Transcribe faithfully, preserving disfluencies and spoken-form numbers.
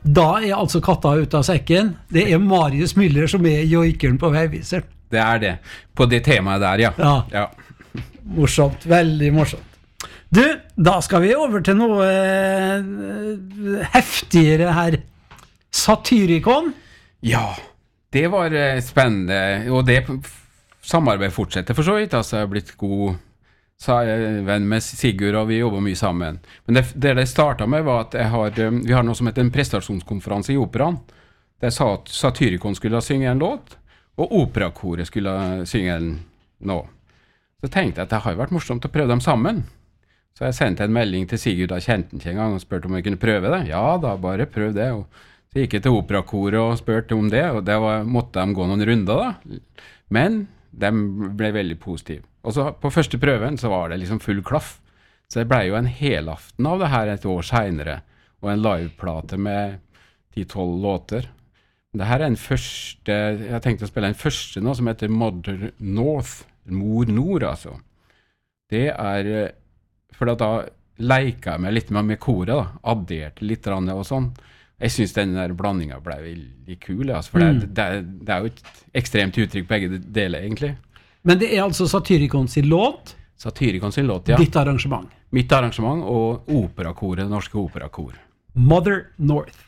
Da er altså katta ut av sekken. Det er Marius Müller som er joikeren på Veiviseren. Det er det. På det temaet der, ja. Ja. Ja. Morsomt, veldig morsomt. Du, da skal vi over til noe eh, heftigere her. Satyricon. Ja, det var eh, spennende, og det samarbeid fortsetter for så vidt. Altså, jeg har blitt god sa jeg, venn med Sigurd, og vi jobber mye sammen. Men det det, det startet med var at jeg har, vi har noe som heter en prestasjonskonferanse i Operaen. Der sa at Satyricon skulle synge en låt, og operakoret skulle synge en nå. Så tenkte jeg at det har vært morsomt å prøve dem sammen. Så jeg sendte en melding til Sigurd, da kjente han ikke en gang, og spurte om jeg kunne prøve det. Ja, da bare prøv det. Og så gikk jeg til operakoret og spurte om det, og det var, måtte de gå noen runder da. Men de ble veldig positive. Og så på første prøven så var det liksom full klaff. Så det ble jo en helaften av det her et år senere, og en liveplate med ti tolv låter. Det her er en første, jeg tenkte å spille en første nå som heter Mother North, Mor Nord altså. Det er, for da leika jeg meg litt med, med koret da, adderte litt og sånn. Jeg synes den der blandingen ble veldig kul, altså, for mm. det, det, det er jo et ekstremt uttrykk begge deler egentlig. Men det er altså Satyricon sin låt? Satyricon sin låt, ja. Ditt arrangement? Mitt arrangement og operakoret, det norske operakor. Mother North.